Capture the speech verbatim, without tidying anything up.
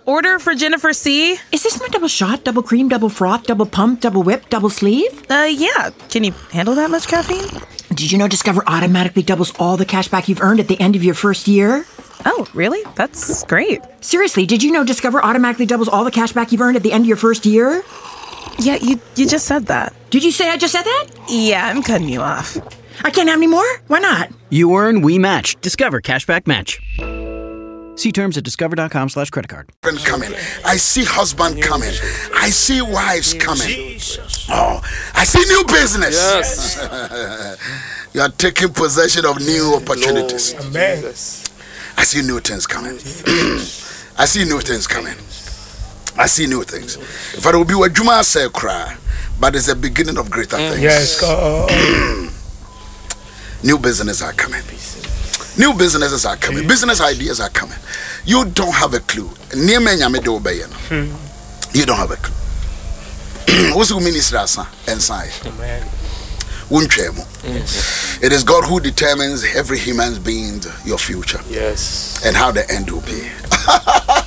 order for Jennifer C. Is this my double shot, double cream, double froth, double pump, double whip, double sleeve? Uh, yeah. Can you handle that much caffeine? Did you know Discover automatically doubles all the cash back you've earned at the end of your first year? Oh, really? That's great. Seriously, did you know Discover automatically doubles all the cash back you've earned at the end of your first year? Yeah, you you just said that. Did you say I just said that? Yeah, I'm cutting you off. I can't have any more? Why not? You earn, we match. Discover Cashback Match. See terms at discover.com slash credit card. Coming. I see husband coming. I see wives coming. Oh, I see new business. Yes. You are taking possession of new opportunities. Amen. I see new things coming. I see new things coming. I see new things. If I will be what Juma say cry, but it's the beginning of greater things. Yes. Uh, New businesses are coming. New businesses are coming. Business ideas are coming. You don't have a clue. You don't have a clue. What's the minister inside? It is God who determines every human being your future. Yes. And how the end will be.